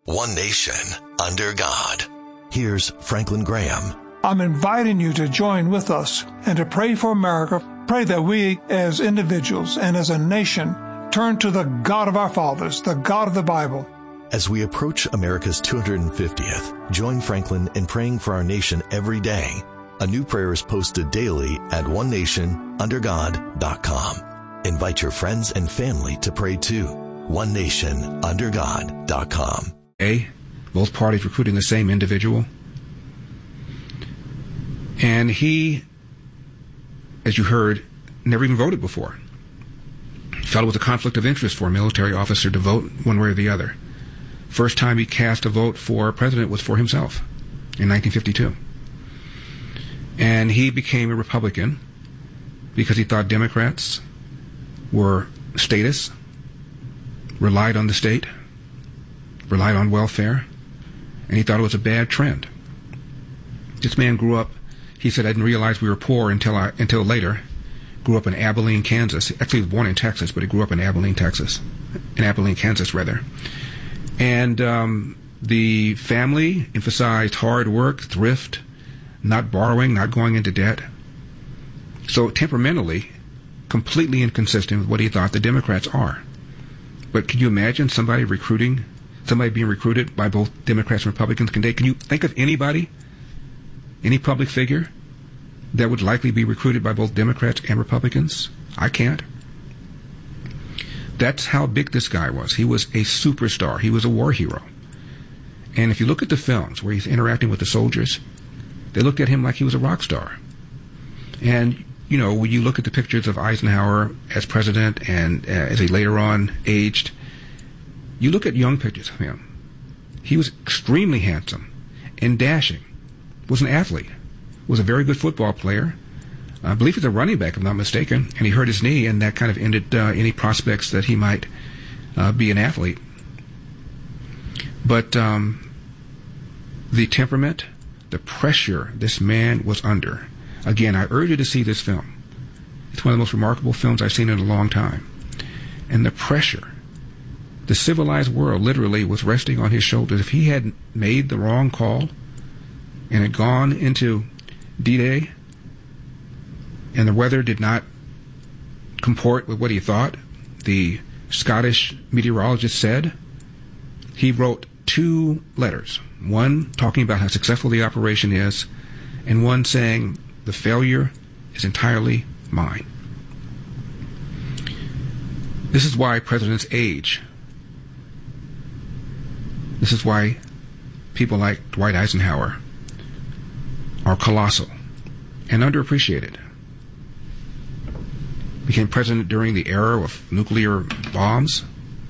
one nation, under God. Here's Franklin Graham. I'm inviting you to join with us and to pray for America. Pray that we as individuals and as a nation turn to the God of our fathers, the God of the Bible. As we approach America's 250th, join Franklin in praying for our nation every day. A new prayer is posted daily at onenationundergod.com. Invite your friends and family to pray too. onenationundergod.com. Both parties recruiting the same individual. And he, as you heard, never even voted before. Felt it was a conflict of interest for a military officer to vote one way or the other. First time he cast a vote for president was for himself in 1952. And he became a Republican because he thought Democrats were statists, relied on the state, relied on welfare, and he thought it was a bad trend. This man grew up, he said, I didn't realize we were poor until later. Grew up in Abilene, Kansas. Actually, he was born in Texas, but he grew up in Abilene, Kansas. And the family emphasized hard work, thrift, not borrowing, not going into debt. So temperamentally, completely inconsistent with what he thought the Democrats are. But can you imagine somebody being recruited by both Democrats and Republicans? Can you think of anybody, any public figure, that would likely be recruited by both Democrats and Republicans? I can't. That's how big this guy was. He was a superstar. He was a war hero. And if you look at the films where he's interacting with the soldiers, they looked at him like he was a rock star. And, you know, when you look at the pictures of Eisenhower as president and as he later on aged, you look at young pictures of him. He was extremely handsome and dashing, was an athlete, was a very good football player. I believe he's a running back, if I'm not mistaken, and he hurt his knee, and that kind of ended any prospects that he might be an athlete. But the temperament, the pressure this man was under. Again, I urge you to see this film. It's one of the most remarkable films I've seen in a long time. And the pressure, the civilized world literally was resting on his shoulders. If he had made the wrong call and had gone into D-Day, and the weather did not comport with what he thought, the Scottish meteorologist said, he wrote 2 letters. One talking about how successful the operation is, and one saying, the failure is entirely mine. This is why presidents age. This is why people like Dwight Eisenhower are colossal and underappreciated. Became president during the era of nuclear bombs.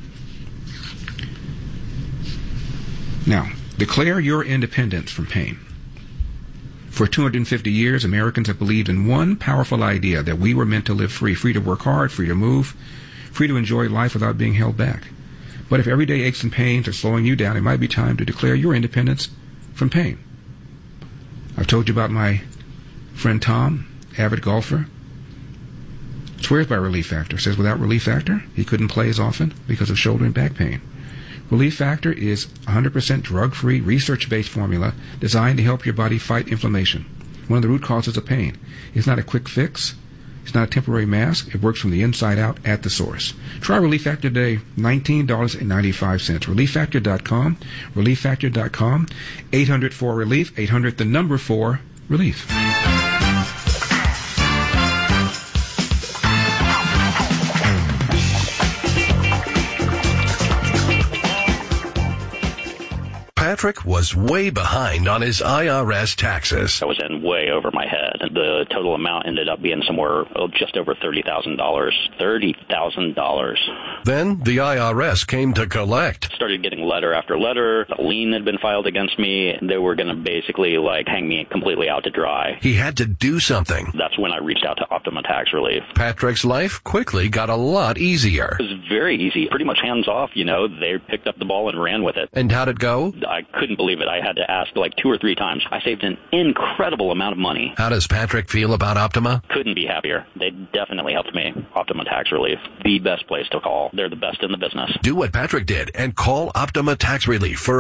Now, declare your independence from pain. For 250 years, Americans have believed in one powerful idea, that we were meant to live free to work hard, free to move, free to enjoy life without being held back. But if everyday aches and pains are slowing you down, it might be time to declare your independence from pain. I've told you about my friend Tom, avid golfer. Swears by Relief Factor. Says without Relief Factor, he couldn't play as often because of shoulder and back pain. Relief Factor is 100% drug-free, research-based formula designed to help your body fight inflammation, one of the root causes of pain. It's not a quick fix. It's not a temporary mask. It works from the inside out at the source. Try Relief Factor today, $19.95. ReliefFactor.com, ReliefFactor.com, 800-4-RELIEF, 800-4-RELIEF. Patrick was way behind on his IRS taxes. I was in way over my head. The total amount ended up being somewhere just over $30,000. $30,000. Then the IRS came to collect. Started getting letter after letter. A lien had been filed against me. They were going to basically hang me completely out to dry. He had to do something. That's when I reached out to Optima Tax Relief. Patrick's life quickly got a lot easier. It was very easy, pretty much hands off, They picked up the ball and ran with it. And how'd it go? I couldn't believe it. I had to ask 2 or 3 times. I saved an incredible amount of money. How does Patrick feel about Optima? Couldn't be happier. They definitely helped me. Optima Tax Relief, the best place to call. They're the best in the business. Do what Patrick did and call Optima Tax Relief for